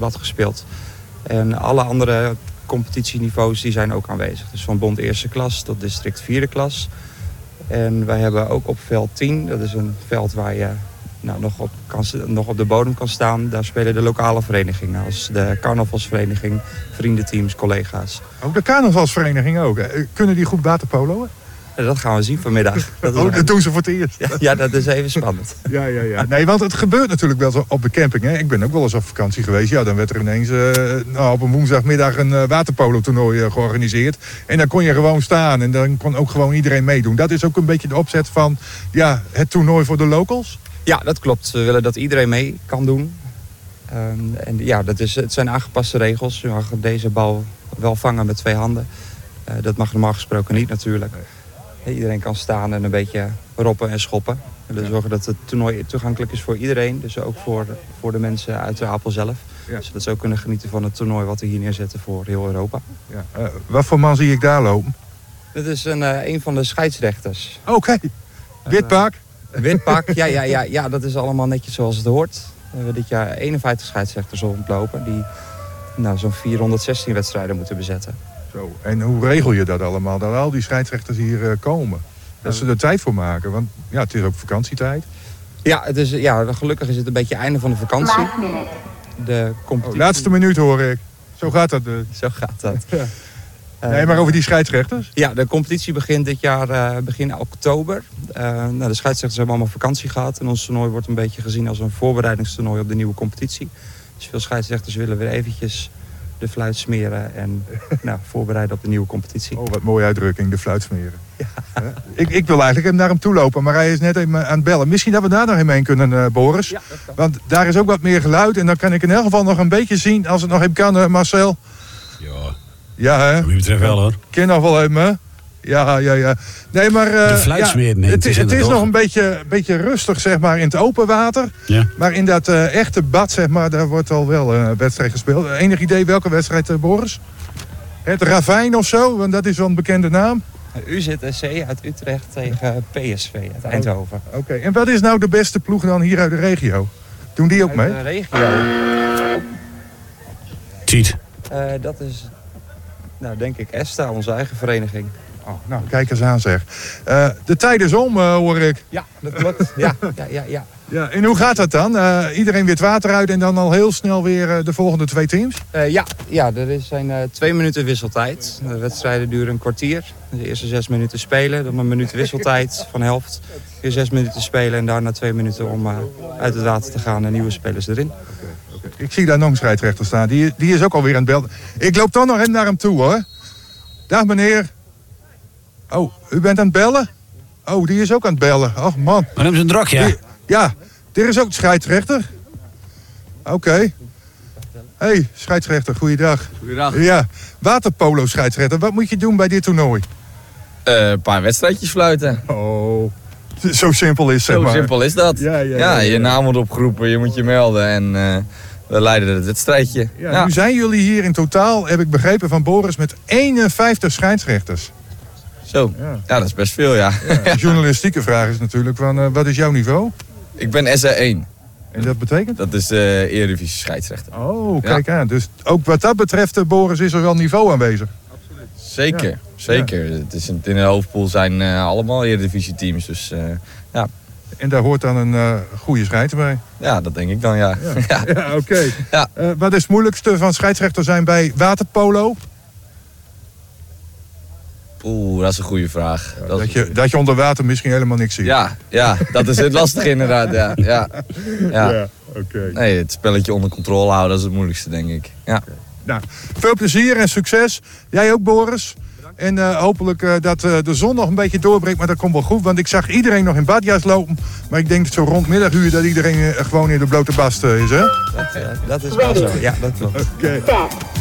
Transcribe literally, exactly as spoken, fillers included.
bad gespeeld. En alle andere competitieniveaus die zijn ook aanwezig. Dus van bond eerste klas tot district vierde klas. En wij hebben ook op veld tien, dat is een veld waar je nou, nog, op kan, nog op de bodem kan staan. Daar spelen de lokale verenigingen, als de carnavalsvereniging, vriendenteams, collega's. Ook de carnavalsvereniging ook. Hè? Kunnen die goed waterpoloen? Ja, dat gaan we zien vanmiddag. Dat, oh, dat doen ze voor het eerst. Ja, ja, dat is even spannend. Ja, ja, ja. Nee, want het gebeurt natuurlijk wel zo op de camping. Hè? Ik ben ook wel eens op vakantie geweest. Ja, dan werd er ineens uh, nou, op een woensdagmiddag een uh, waterpolo-toernooi uh, georganiseerd. En dan kon je gewoon staan en dan kon ook gewoon iedereen meedoen. Dat is ook een beetje de opzet van ja, het toernooi voor de locals. Ja, dat klopt. We willen dat iedereen mee kan doen. Um, en ja, dat is, het zijn aangepaste regels. Je mag deze bal wel vangen met twee handen. Uh, dat mag normaal gesproken niet natuurlijk. Iedereen kan staan en een beetje roppen en schoppen. We willen zorgen dat het toernooi toegankelijk is voor iedereen. Dus ook voor, voor de mensen uit de Apel zelf. Ja. Zodat ze ook kunnen genieten van het toernooi wat we hier neerzetten voor heel Europa. Ja. Uh, wat voor man zie ik daar lopen? Dit is een, uh, een van de scheidsrechters. Oké. Okay. Wit pak? Uh, wit pak, ja, ja, ja, ja, dat is allemaal netjes zoals het hoort. We hebben dit jaar eenenvijftig scheidsrechters rondlopen die nou, zo'n vierhonderdzestien wedstrijden moeten bezetten. Zo. En hoe regel je dat allemaal? Dat al die scheidsrechters hier uh, komen? Dat ze er tijd voor maken? Want ja, het is ook vakantietijd. Ja, het is, ja, gelukkig is het een beetje einde van de vakantie. De competitie... Oh, laatste minuut hoor ik. Zo gaat dat dus. Zo gaat dat. Ja. Nee, maar over die scheidsrechters? Ja, de competitie begint dit jaar uh, begin oktober. Uh, nou, de scheidsrechters hebben allemaal vakantie gehad. En ons toernooi wordt een beetje gezien als een voorbereidingstoernooi op de nieuwe competitie. Dus veel scheidsrechters willen weer eventjes de fluit smeren en nou, voorbereiden op de nieuwe competitie. Oh, wat mooie uitdrukking, de fluit smeren. Ja. Ik, ik wil eigenlijk even naar hem toe lopen, maar hij is net even aan het bellen. Misschien dat we daar nog even heen kunnen, uh, Boris. Ja, dat kan. Want daar is ook wat meer geluid en dan kan ik in elk geval nog een beetje zien, als het nog even kan, uh, Marcel. Ja, ja hè? Wat je betreft wel hoor. Ken nog wel even, hè? Ja, ja, ja. Nee, maar uh, de fluit smeren, nee, het, het is, het is nog een beetje, beetje rustig, zeg maar, in het open water. Ja. Maar in dat uh, echte bad, zeg maar, daar wordt al wel een uh, wedstrijd gespeeld. Enig idee welke wedstrijd, uh, Boris? Het Ravijn of zo, want dat is wel een bekende naam. U Z C uit Utrecht tegen P S V uit Eindhoven. Oké, okay. En wat is nou de beste ploeg dan hier uit de regio? Doen die ook uit mee? de regio? Tiet. Uh, dat is, nou denk ik, ESTA, onze eigen vereniging. Oh, nou, kijk eens aan zeg. Uh, de tijd is om, uh, hoor ik. Ja, dat klopt. Ja, ja, ja, ja. Ja, en hoe gaat dat dan? Uh, iedereen weer het water uit en dan al heel snel weer uh, de volgende twee teams? Uh, ja, ja, er zijn uh, twee minuten wisseltijd. De wedstrijden duren een kwartier. De eerste zes minuten spelen, dan een minuut wisseltijd van helft. Weer zes minuten spelen en daarna twee minuten om uh, uit het water te gaan en nieuwe spelers erin. Okay, okay. Ik zie daar nog een scheidsrechter staan. Die, die is ook alweer aan het bellen. Ik loop toch nog even naar hem toe hoor. Dag meneer. Oh, u bent aan het bellen? Oh, die is ook aan het bellen. Och man. Maar hebben ze een drak, ja? Die, ja, er is ook de scheidsrechter. Oké. Okay. Hey, scheidsrechter, goeiedag. Goeiedag. Ja, waterpolo scheidsrechter. Wat moet je doen bij dit toernooi? Uh, een paar wedstrijdjes fluiten. Oh, zo simpel is het. Zo maar. simpel is dat. Ja, ja, ja, ja, ja. je naam wordt opgeroepen, je moet je melden en uh, we leiden het wedstrijdje. Ja, ja. Nu zijn jullie hier in totaal, heb ik begrepen van Boris, met eenenvijftig scheidsrechters. Zo, ja, ja dat is best veel, ja. ja de journalistieke vraag is natuurlijk van, uh, wat is jouw niveau? Ik ben S A één. En dat betekent? Dat is de uh, Eredivisie scheidsrechter. Oh, kijk ja. aan. Dus ook wat dat betreft, uh, Boris, is er wel niveau aanwezig. Absoluut. Zeker, ja. zeker. Ja. Het is in de hoofdpool zijn uh, allemaal Eredivisie teams, dus uh, ja. En daar hoort dan een uh, goede scheids bij? Ja, dat denk ik dan, ja. Ja, ja. ja oké. Okay. Ja. Uh, wat is het moeilijkste van scheidsrechter zijn bij waterpolo? Oeh, dat is een goede vraag. Ja, dat, dat, je, dat je onder water misschien helemaal niks ziet. Ja, ja, dat is het lastige inderdaad. Ja, ja, ja. ja oké. Okay. Nee, het spelletje onder controle houden, dat is het moeilijkste, denk ik. Ja. Okay. Nou, veel plezier en succes. Jij ook, Boris. En uh, hopelijk uh, dat uh, de zon nog een beetje doorbreekt, maar dat komt wel goed. Want ik zag iedereen nog in badjas lopen. Maar ik denk dat zo rond middaguur dat iedereen uh, gewoon in de blote bast uh, is, hè? Dat, uh, dat is wel zo. Ja, dat klopt. Oké. Okay.